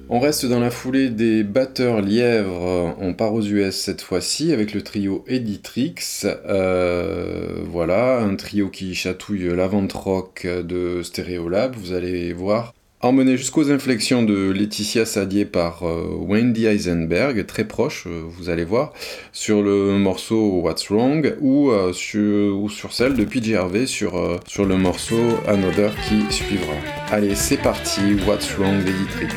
On reste dans la foulée des batteurs lièvres, on part aux US cette fois-ci avec le trio Editrix. Voilà, un trio qui chatouille l'avant-rock de Stereolab, vous allez voir. Emmené jusqu'aux inflexions de Laetitia Sadier par Wendy Eisenberg, très proche, vous allez voir, sur le morceau What's Wrong ou sur celle de PJ Harvey sur le morceau Another qui suivra. Allez, c'est parti, What's Wrong d'Editrix.